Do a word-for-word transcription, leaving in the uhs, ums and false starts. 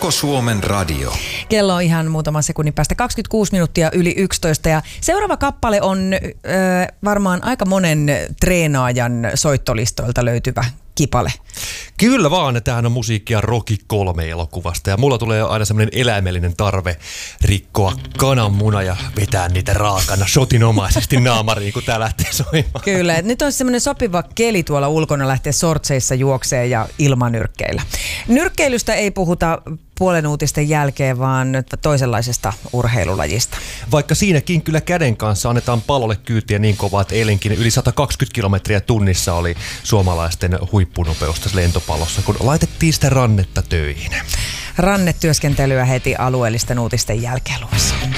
Koko Suomen radio. Kello on ihan muutaman sekunnin päästä kaksikymmentäkuusi minuuttia yli yksitoista ja seuraava kappale on ö, varmaan aika monen treenaajan soittolistoilta löytyvä kipale. Kyllä vaan, tämähän on musiikkia Rocky kolme elokuvasta ja mulla tulee aina semmoinen eläimellinen tarve rikkoa kananmuna ja vetää niitä raakana shotinomaisesti naamariin, kun tää lähtee soimaan. Kyllä, nyt on semmoinen sopiva keli tuolla ulkona lähteä sortseissa juoksee ja ilmanyrkkeillä. Nyrkkeilystä ei puhuta puolen uutisten jälkeen, vaan toisenlaisesta urheilulajista. Vaikka siinäkin kyllä käden kanssa annetaan pallolle kyytiä niin kovaa, että eilenkin yli sata kaksikymmentä kilometriä tunnissa oli suomalaisten huippunopeus tässä lentopallossa, kun laitettiin sitä rannetta töihin. Rannetyöskentelyä heti alueellisten uutisten jälkeen luvassa.